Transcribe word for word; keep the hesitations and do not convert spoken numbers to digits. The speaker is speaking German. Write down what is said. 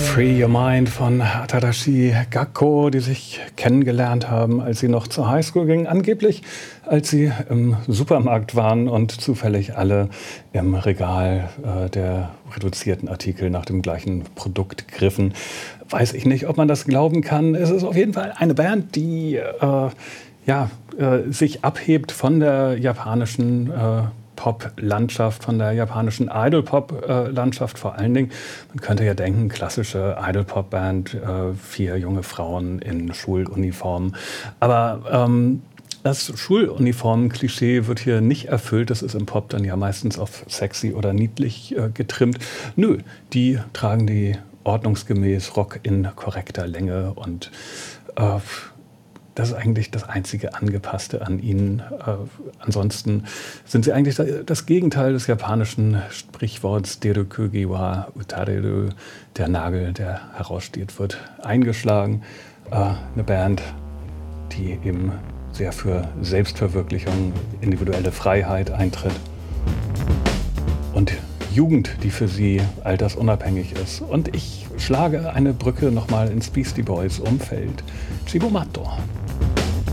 Free Your Mind von Tadashi Gakko, die sich kennengelernt haben, als sie noch zur Highschool gingen. Angeblich, als sie im Supermarkt waren und zufällig alle im Regal äh, der reduzierten Artikel nach dem gleichen Produkt griffen. Weiß ich nicht, ob man das glauben kann. Es ist auf jeden Fall eine Band, die äh, ja, äh, sich abhebt von der japanischen äh, Pop-Landschaft, von der japanischen Idol-Pop-Landschaft vor allen Dingen. Man könnte ja denken, klassische Idol-Pop-Band, äh, vier junge Frauen in Schuluniformen. Aber ähm, das Schuluniformen-Klischee wird hier nicht erfüllt. Das ist im Pop dann ja meistens auf sexy oder niedlich äh, getrimmt. Nö, die tragen die ordnungsgemäß Rock in korrekter Länge und äh, das ist eigentlich das einzige Angepasste an ihnen. Äh, ansonsten sind sie eigentlich das Gegenteil des japanischen Sprichworts Derokugi wa utareru, der Nagel, der heraussteht, wird eingeschlagen. Äh, eine Band, die eben sehr für Selbstverwirklichung, individuelle Freiheit eintritt und Jugend, die für sie altersunabhängig ist. Und ich schlage eine Brücke nochmal ins Beastie Boys Umfeld. Cibo Matto.